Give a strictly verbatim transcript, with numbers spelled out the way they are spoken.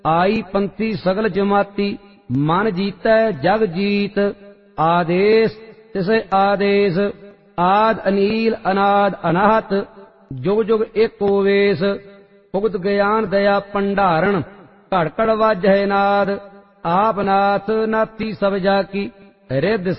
आई पंथी सगल जमाती मन जीतै जग जीत। आदेश तिसे आदेश आद अनील अनाद अनाहत जुग जुग एक वेश। भुगत ज्ञान दया भंडारण घड़ घड़ वाजै नाद। आप नाथ नाथी सब जाकी रिद